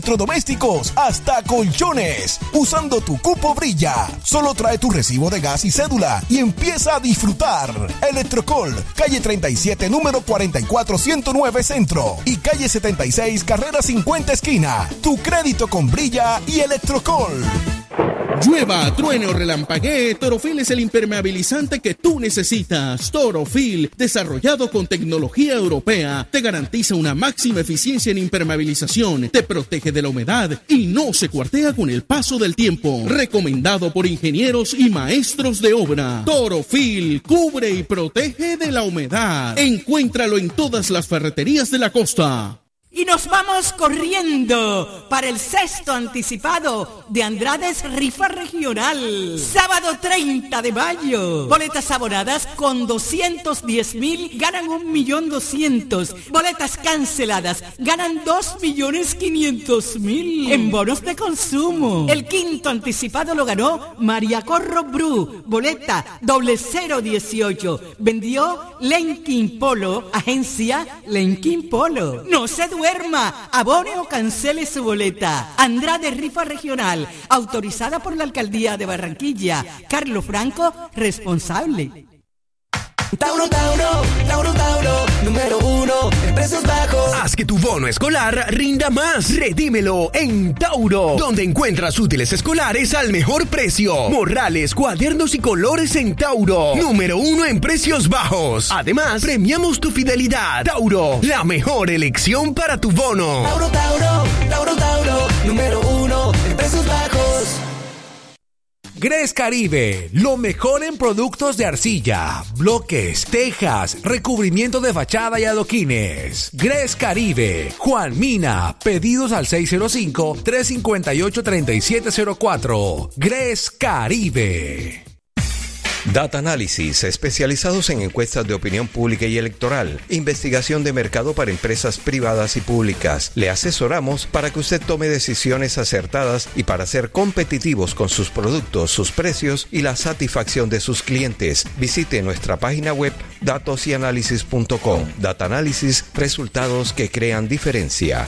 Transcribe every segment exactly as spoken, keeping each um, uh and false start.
electrodomésticos, hasta colchones. Usando tu cupo Brilla. Solo trae tu recibo de gas y cédula y empieza a disfrutar. Electrocol, calle treinta y siete, número cuarenta y cuatro ciento nueve Centro y calle setenta y seis, carrera cincuenta esquina. Tu crédito con Brilla y Electrocol. Llueva, truene o relampaguee, Torofil es el impermeabilizante que tú necesitas. Torofil, desarrollado con tecnología europea, te garantiza una máxima eficiencia en impermeabilización, te protege de la humedad y no se cuartea con el paso del tiempo. Recomendado por ingenieros y maestros de obra. Torofil, cubre y protege de la humedad. Encuéntralo en todas las ferreterías de la costa. Y nos vamos corriendo para el sexto anticipado de Andrades Rifa Regional. Sábado treinta de mayo. Boletas abonadas con doscientos diez mil ganan un millón doscientos. Boletas canceladas ganan dos millones quinientos mil en bonos de consumo. El quinto anticipado lo ganó María Corro Bru. Boleta doble cero dieciocho. Vendió Lenkin Polo, agencia Lenkin Polo. No se duerma, abone o cancele su boleta. Andrade Rifa Regional, autorizada por la Alcaldía de Barranquilla. Carlos Franco, responsable. Tauro, Tauro, Tauro, Tauro, número uno en precios bajos. Haz que tu bono escolar rinda más. Redímelo en Tauro, donde encuentras útiles escolares al mejor precio. Morrales, cuadernos y colores en Tauro. Número uno en precios bajos. Además, premiamos tu fidelidad. Tauro, la mejor elección para tu bono. Tauro, Tauro, Tauro, Tauro, número uno en precios bajos. Gres Caribe, lo mejor en productos de arcilla, bloques, tejas, recubrimiento de fachada y adoquines. Gres Caribe, Juan Mina, pedidos al seis cero cinco, tres cinco ocho, tres siete cero cuatro. Gres Caribe. Data Análisis, especializados en encuestas de opinión pública y electoral, investigación de mercado para empresas privadas y públicas. Le asesoramos para que usted tome decisiones acertadas y para ser competitivos con sus productos, sus precios y la satisfacción de sus clientes. Visite nuestra página web datos y análisis punto com. Data Análisis, resultados que crean diferencia.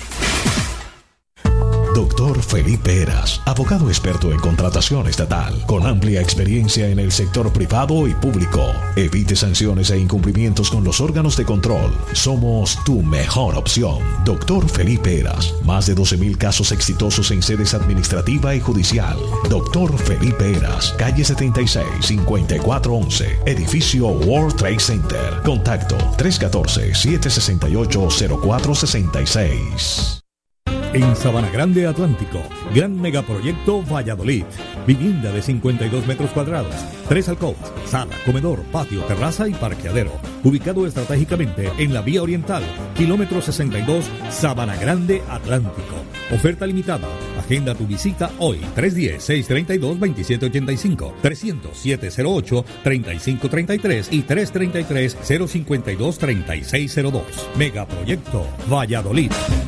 Doctor Felipe Heras, abogado experto en contratación estatal, con amplia experiencia en el sector privado y público. Evite sanciones e incumplimientos con los órganos de control. Somos tu mejor opción. Doctor Felipe Heras, más de doce mil casos exitosos en sedes administrativa y judicial. Doctor Felipe Heras, calle setenta y seis, cincuenta y cuatro once, edificio World Trade Center. Contacto tres uno cuatro, siete seis ocho, cero cuatro seis seis. En Sabana Grande Atlántico, gran megaproyecto Valladolid. Vivienda de cincuenta y dos metros cuadrados, tres alcobas, sala, comedor, patio, terraza y parqueadero. Ubicado estratégicamente en la vía oriental, kilómetro sesenta y dos, Sabana Grande Atlántico. Oferta limitada. Agenda tu visita hoy. tres uno cero, seis tres dos, dos siete ocho cinco, trescientos, siete cero ocho, treinta y cinco treinta y tres y tres tres tres, cero cinco dos, treinta y seis cero dos. Megaproyecto Valladolid.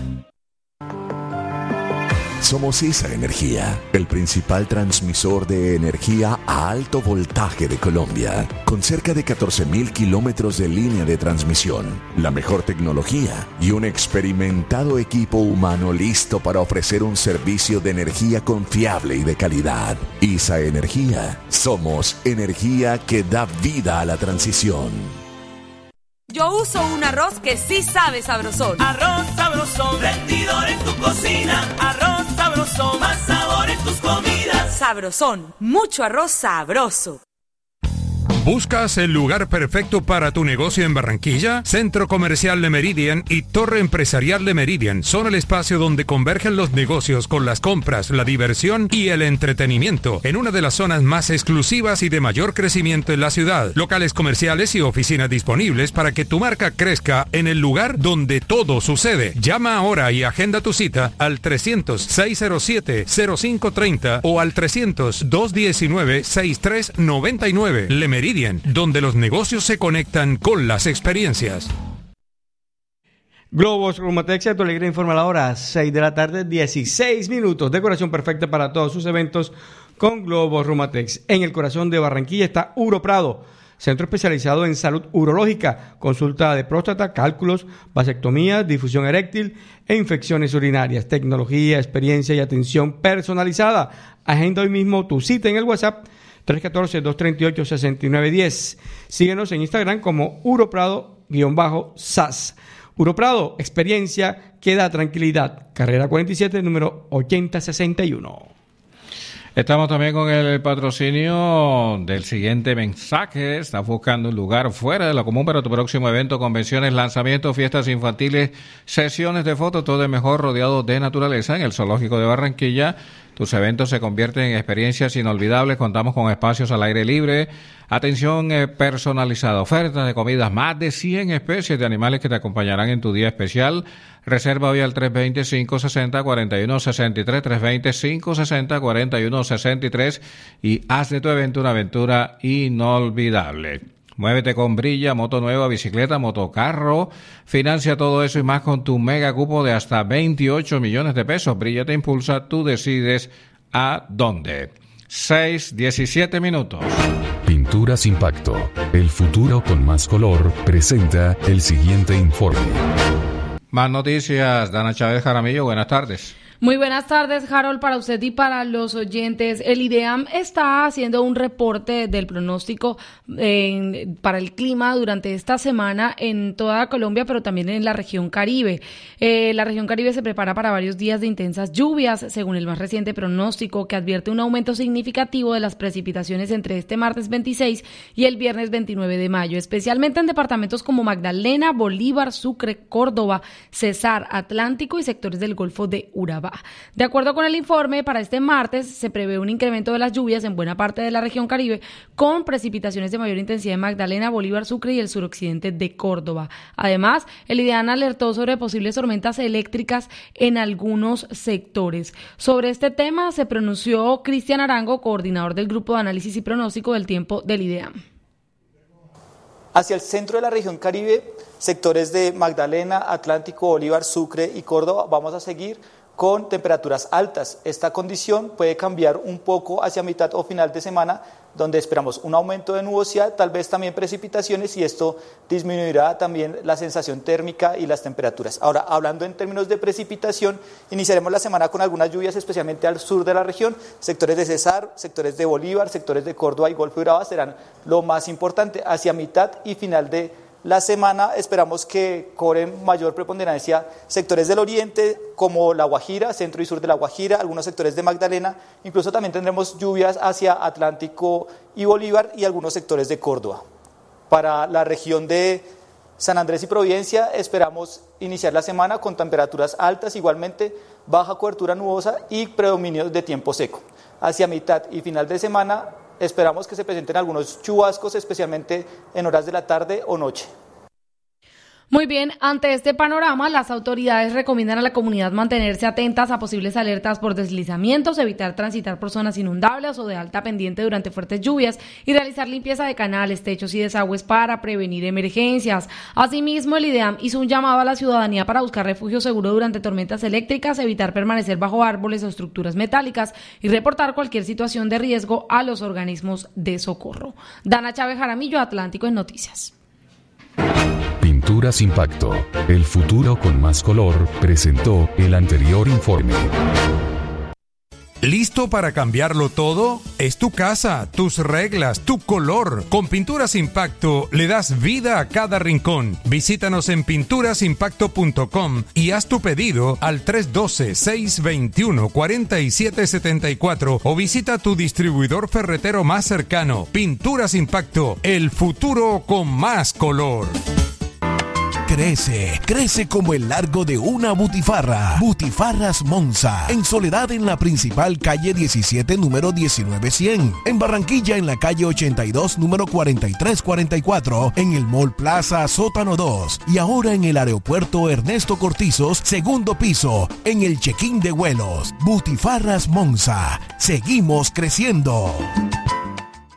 Somos esa energía, el principal transmisor de energía a alto voltaje de Colombia, con cerca de catorce mil kilómetros de línea de transmisión, la mejor tecnología y un experimentado equipo humano listo para ofrecer un servicio de energía confiable y de calidad. ISA Energía, somos energía que da vida a la transición. Yo uso un arroz que sí sabe sabrosón. Arroz sabrosón, rendidor en tu cocina. Arroz sabrosón, más sabor en tus comidas. Sabrosón, mucho arroz sabroso. ¿Buscas el lugar perfecto para tu negocio en Barranquilla? Centro Comercial Le Méridien y Torre Empresarial Le Méridien son el espacio donde convergen los negocios con las compras, la diversión y el entretenimiento en una de las zonas más exclusivas y de mayor crecimiento en la ciudad. Locales comerciales y oficinas disponibles para que tu marca crezca en el lugar donde todo sucede. Llama ahora y agenda tu cita al trescientos, seis cero siete, cero cinco treinta o al trescientos, dos diecinueve, sesenta y tres noventa y nueve. Le Méridien, donde los negocios se conectan con las experiencias. Globos Rumatex, a tu alegría informa a la hora, seis de la tarde, dieciséis minutos. Decoración perfecta para todos sus eventos con Globos Rumatex. En el corazón de Barranquilla está Uro Prado, centro especializado en salud urológica, consulta de próstata, cálculos, vasectomía, difusión eréctil e infecciones urinarias, tecnología, experiencia y atención personalizada. Agenda hoy mismo tu cita en el WhatsApp tres uno cuatro, dos tres ocho, seis nueve uno cero. Síguenos en Instagram como uroprado-S A S. Uroprado, experiencia que da tranquilidad. Carrera cuarenta y siete, número ochenta sesenta y uno. Estamos también con el patrocinio del siguiente mensaje. Estás buscando un lugar fuera de lo común para tu próximo evento, convenciones, lanzamientos, fiestas infantiles, sesiones de fotos, todo es mejor rodeado de naturaleza en el Zoológico de Barranquilla. Tus eventos se convierten en experiencias inolvidables. Contamos con espacios al aire libre, atención eh, personalizada, ofertas de comidas, más de cien especies de animales que te acompañarán en tu día especial. Reserva hoy al tres dos cero, cinco seis cero, cuatro uno seis tres, tres dos cero, cinco seis cero, cuatro uno seis tres y haz de tu evento una aventura inolvidable. Muévete con Brilla, moto nueva, bicicleta, motocarro. Financia todo eso y más con tu mega cupo de hasta veintiocho millones de pesos. Brilla te impulsa, tú decides a dónde. seis, diecisiete minutos. Pinturas Impacto, el futuro con más color, presenta el siguiente informe. Más noticias, Dana Chávez Jaramillo, buenas tardes. Muy buenas tardes, Harold, para usted y para los oyentes. El IDEAM está haciendo un reporte del pronóstico en, para el clima durante esta semana en toda Colombia, pero también en la región Caribe. Eh, la región Caribe se prepara para varios días de intensas lluvias, según el más reciente pronóstico, que advierte un aumento significativo de las precipitaciones entre este martes veintiséis y el viernes veintinueve de mayo, especialmente en departamentos como Magdalena, Bolívar, Sucre, Córdoba, Cesar, Atlántico y sectores del Golfo de Urabá. De acuerdo con el informe, para este martes se prevé un incremento de las lluvias en buena parte de la región Caribe, con precipitaciones de mayor intensidad en Magdalena, Bolívar, Sucre y el suroccidente de Córdoba. Además, el IDEAM alertó sobre posibles tormentas eléctricas en algunos sectores. Sobre este tema se pronunció Cristian Arango, coordinador del Grupo de Análisis y Pronóstico del Tiempo del IDEAM. Hacia el centro de la región Caribe, sectores de Magdalena, Atlántico, Bolívar, Sucre y Córdoba, vamos a seguir con temperaturas altas. Esta condición puede cambiar un poco hacia mitad o final de semana, donde esperamos un aumento de nubosidad, tal vez también precipitaciones, y esto disminuirá también la sensación térmica y las temperaturas. Ahora, hablando en términos de precipitación, iniciaremos la semana con algunas lluvias, especialmente al sur de la región. Sectores de Cesar, sectores de Bolívar, sectores de Córdoba y Golfo de Urabá serán lo más importante. Hacia mitad y final de la semana esperamos que cobren mayor preponderancia sectores del oriente como La Guajira, centro y sur de La Guajira, algunos sectores de Magdalena, incluso también tendremos lluvias hacia Atlántico y Bolívar y algunos sectores de Córdoba. Para la región de San Andrés y Providencia esperamos iniciar la semana con temperaturas altas, igualmente baja cobertura nubosa y predominio de tiempo seco. Hacia mitad y final de semana esperamos que se presenten algunos chubascos, especialmente en horas de la tarde o noche. Muy bien, ante este panorama, las autoridades recomiendan a la comunidad mantenerse atentas a posibles alertas por deslizamientos, evitar transitar por zonas inundables o de alta pendiente durante fuertes lluvias y realizar limpieza de canales, techos y desagües para prevenir emergencias. Asimismo, el IDEAM hizo un llamado a la ciudadanía para buscar refugio seguro durante tormentas eléctricas, evitar permanecer bajo árboles o estructuras metálicas y reportar cualquier situación de riesgo a los organismos de socorro. Dana Chávez Jaramillo, Atlántico en Noticias. Pinturas Impacto, el futuro con más color, presentó el anterior informe. ¿Listo para cambiarlo todo? Es tu casa, tus reglas, tu color. Con Pinturas Impacto le das vida a cada rincón. Visítanos en pinturas impacto punto com y haz tu pedido al tres uno dos, seis dos uno, cuatro siete siete cuatro o visita tu distribuidor ferretero más cercano. Pinturas Impacto, el futuro con más color. Crece, crece como el largo de una butifarra. Butifarras Monza, en Soledad en la principal calle diecisiete, número diecinueve cien. En Barranquilla en la calle ochenta y dos, número cuarenta y tres cuarenta y cuatro. En el Mall Plaza Sótano dos. Y ahora en el aeropuerto Ernesto Cortizos, segundo piso, en el check-in de vuelos. Butifarras Monza, seguimos creciendo.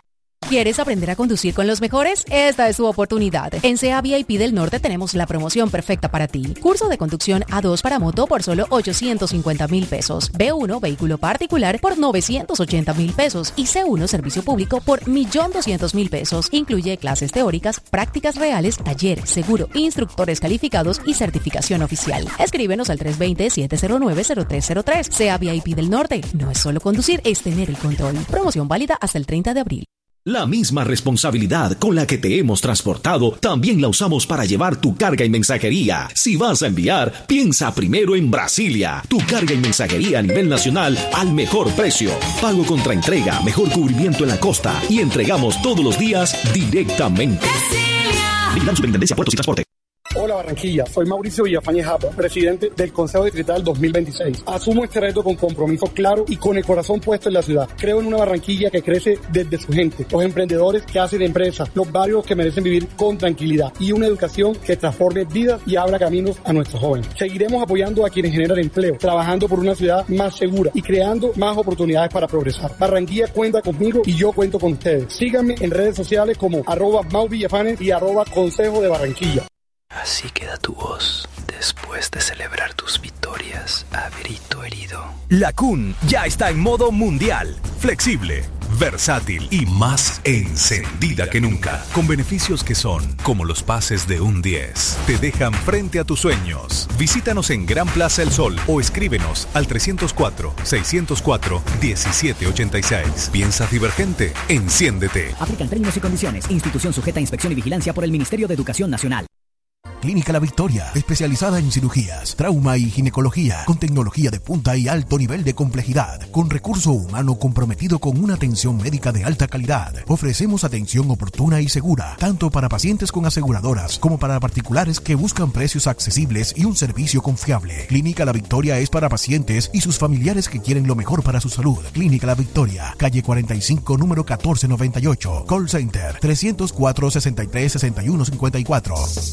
¿Quieres aprender a conducir con los mejores? Esta es tu oportunidad. En C E A V I P del Norte tenemos la promoción perfecta para ti. Curso de conducción A dos para moto por solo ochocientos cincuenta mil pesos. B uno vehículo particular por novecientos ochenta mil pesos. Y C uno servicio público por un millón doscientos mil pesos. Incluye clases teóricas, prácticas reales, taller, seguro, instructores calificados y certificación oficial. Escríbenos al tres dos cero, siete cero nueve, cero tres cero tres. C E A V I P del Norte. No es solo conducir, es tener el control. Promoción válida hasta el treinta de abril. La misma responsabilidad con la que te hemos transportado, también la usamos para llevar tu carga y mensajería. Si vas a enviar, piensa primero en Brasilia. Tu carga y mensajería a nivel nacional al mejor precio. Pago contra entrega, mejor cubrimiento en la costa y entregamos todos los días directamente. Vigilamos Superintendencia, Puertos y Transporte. Hola Barranquilla, soy Mauricio Villafañe Japa, presidente del Consejo Distrital dos mil veintiséis. Asumo este reto con compromiso claro y con el corazón puesto en la ciudad. Creo en una Barranquilla que crece desde su gente, los emprendedores que hacen empresas, los barrios que merecen vivir con tranquilidad y una educación que transforme vidas y abra caminos a nuestros jóvenes. Seguiremos apoyando a quienes generan empleo, trabajando por una ciudad más segura y creando más oportunidades para progresar. Barranquilla cuenta conmigo y yo cuento con ustedes. Síganme en redes sociales como arroba Mau Villafanes y arroba Consejo de Barranquilla. Así queda tu voz después de celebrar tus victorias a grito herido. La Kun ya está en modo mundial, flexible, versátil y más encendida que nunca, con beneficios que son como los pases de un diez. Te dejan frente a tus sueños. Visítanos en Gran Plaza El Sol o escríbenos al trescientos cuatro, seiscientos cuatro, diecisiete ochenta y seis. ¿Piensas divergente? Enciéndete. Aplican términos y condiciones. Institución sujeta a inspección y vigilancia por el Ministerio de Educación Nacional. Clínica La Victoria, especializada en cirugías, trauma y ginecología, con tecnología de punta y alto nivel de complejidad, con recurso humano comprometido con una atención médica de alta calidad. Ofrecemos atención oportuna y segura, tanto para pacientes con aseguradoras como para particulares que buscan precios accesibles y un servicio confiable. Clínica La Victoria es para pacientes y sus familiares que quieren lo mejor para su salud. Clínica La Victoria, calle cuarenta y cinco, número catorce noventa y ocho, call center trescientos cuatro, sesenta y tres, sesenta y uno cincuenta y cuatro.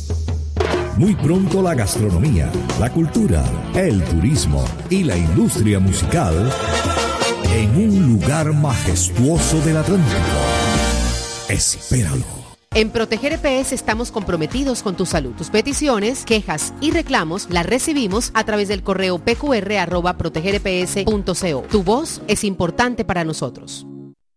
Muy pronto la gastronomía, la cultura, el turismo y la industria musical en un lugar majestuoso del Atlántico. Espéralo. En Proteger E P S estamos comprometidos con tu salud. Tus peticiones, quejas y reclamos las recibimos a través del correo p q r arroba proteger e p s punto co. Tu voz es importante para nosotros.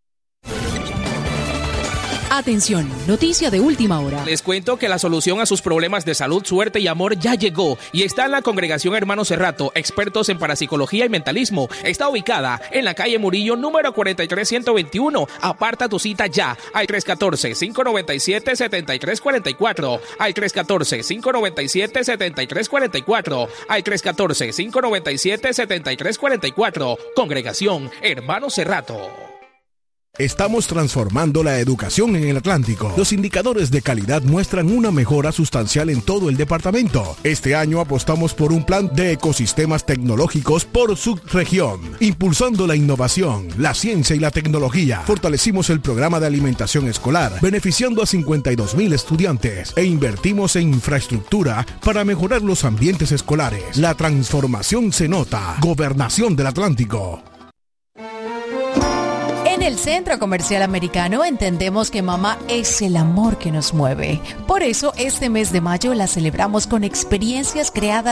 Atención, noticia de última hora. Les cuento que la solución a sus problemas de salud, suerte y amor ya llegó y está en la Congregación Hermanos Cerrato, expertos en parapsicología y mentalismo. Está ubicada en la calle Murillo, número cuarenta y tres ciento veintiuno. Aparta tu cita ya al tres uno cuatro, cinco nueve siete, siete tres cuatro cuatro, al tres uno cuatro, cinco nueve siete, siete tres cuatro cuatro, al tres uno cuatro, cinco nueve siete, siete tres cuatro cuatro. Congregación Hermanos Cerrato. Estamos transformando la educación en el Atlántico. Los indicadores de calidad muestran una mejora sustancial en todo el departamento. Este año apostamos por un plan de ecosistemas tecnológicos por subregión, impulsando la innovación, la ciencia y la tecnología. Fortalecimos el programa de alimentación escolar, beneficiando a cincuenta y dos mil estudiantes, e invertimos en infraestructura para mejorar los ambientes escolares. La transformación se nota. Gobernación del Atlántico. En el Centro Comercial Americano entendemos que mamá es el amor que nos mueve. Por eso este mes de mayo la celebramos con experiencias creadas